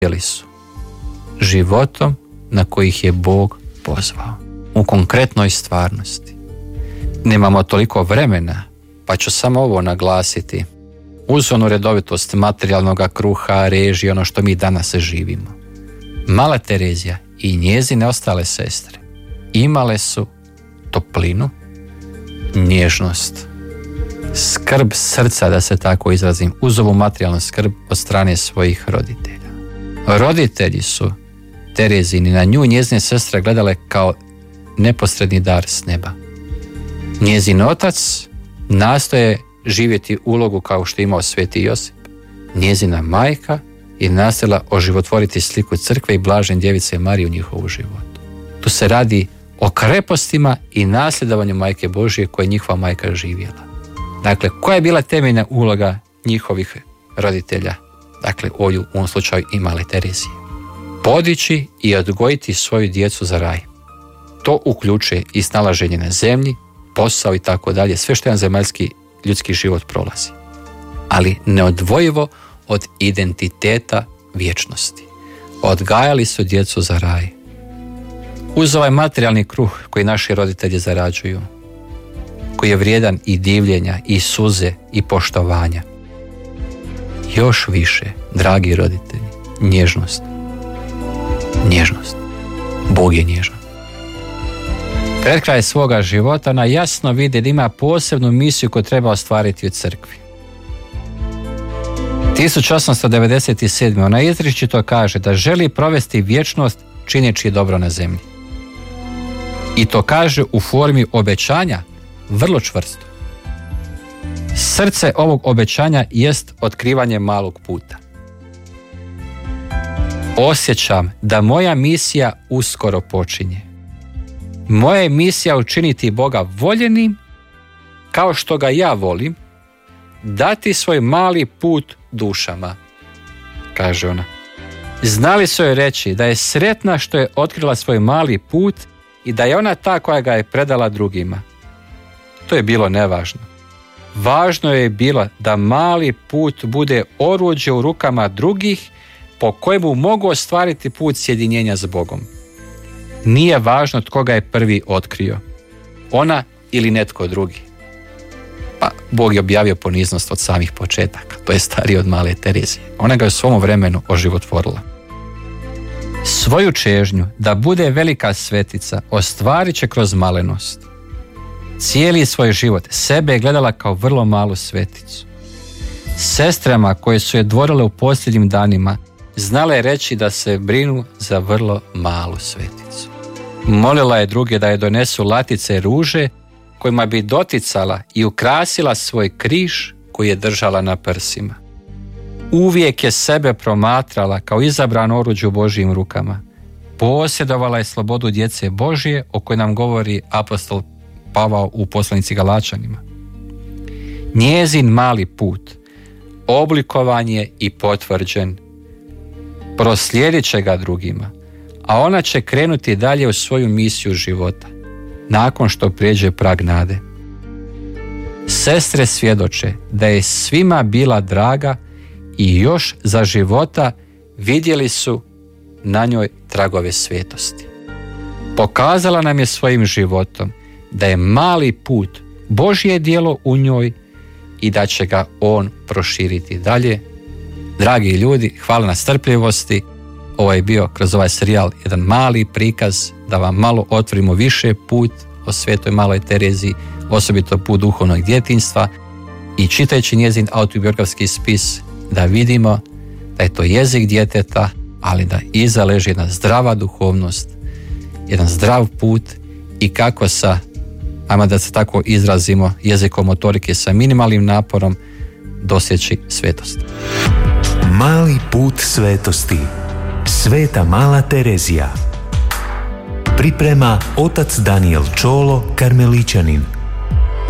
živjeli su životom na koji ih je Bog pozvao. U konkretnoj stvarnosti. Nemamo toliko vremena, pa ću samo ovo naglasiti. Uz onu redovitost materijalnog kruha, režije, ono što mi danas živimo. Mala Terezija i njezine ostale sestre imale su toplinu, nježnost, skrb srca, da se tako izrazim, uz ovu materijalnu skrb od strane svojih roditelja. Roditelji su Terezini na nju i njezine sestre gledale kao neposredni dar s neba. Njezin otac nastoje živjeti ulogu kao što je imao Sveti Josip. Njezina majka je nastojala oživotvoriti sliku crkve i blažene djevice Marije u njihovu životu. Tu se radi o krepostima i nasljedovanju Majke Božije koje je njihova majka živjela. Dakle, koja je bila temeljna uloga njihovih roditelja? Dakle, u ovom slučaju i male Terezije. Podići i odgojiti svoju djecu za raj. To uključuje i snalaženje na zemlji, posao i tako dalje, sve što jedan zemaljski ljudski život prolazi. Ali neodvojivo od identiteta vječnosti. Odgajali su djecu za raj. Uz ovaj materijalni kruh koji naši roditelji zarađuju, koji je vrijedan i divljenja, i suze, i poštovanja. Još više, dragi roditelji, nježnost. Nježnost. Bog je nježan. Pred kraj svoga života ona jasno vidi da ima posebnu misiju koju treba ostvariti u crkvi. 1897. ona izričito kaže da želi provesti vječnost čineći dobro na zemlji. I to kaže u formi obećanja vrlo čvrsto. Srce ovog obećanja jest otkrivanje malog puta. Osjećam da moja misija uskoro počinje. Moja je misija učiniti Boga voljenim kao što ga ja volim, dati svoj mali put dušama, kaže ona. Znali su joj reći da je sretna što je otkrila svoj mali put i da je ona ta koja ga je predala drugima. To je bilo nevažno. Važno je bilo da mali put bude oruđe u rukama drugih po kojemu mogu ostvariti put sjedinjenja s Bogom. Nije važno tko ga je prvi otkrio, ona ili netko drugi. Pa Bog je objavio poniznost od samih početaka, to je stariji od male Terezije. Ona ga je u svom vremenu oživotvorila. Svoju čežnju da bude velika svetica ostvarit će kroz malenost. Cijeli svoj život sebe je gledala kao vrlo malu sveticu. Sestrama koje su je dvorile u posljednjim danima znala je reći da se brinu za vrlo malu sveticu. Molila je druge da je donesu latice ruže kojima bi doticala i ukrasila svoj križ koji je držala na prsima. Uvijek je sebe promatrala kao izabran oruđe u Božjim rukama. Posjedovala je slobodu djece Božje o kojoj nam govori apostol Pavao u poslanici Galačanima. Njezin mali put oblikovan je i potvrđen. Proslijedit će ga drugima, a ona će krenuti dalje u svoju misiju života, nakon što prijeđe prag nade. Sestre svjedoče da je svima bila draga i još za života vidjeli su na njoj tragove svetosti. Pokazala nam je svojim životom da je mali put Božje djelo u njoj i da će ga on proširiti dalje. Dragi ljudi, hvala na strpljivosti. Ovo je bio kroz ovaj serijal jedan mali prikaz da vam malo otvorimo više put o svetoj maloj Tereziji, osobito put duhovnog djetinjstva, i čitajući njezin autobiografski spis da vidimo da je to jezik djeteta, ali da iza leži jedna zdrava duhovnost, jedan zdrav put i kako sa, ajmo da se tako izrazimo, jezikom motorike sa minimalnim naporom dosjeći svetost. Mali put svetosti. Sveta mala Terezija. Priprema otac Daniel Čolo, karmeličanin.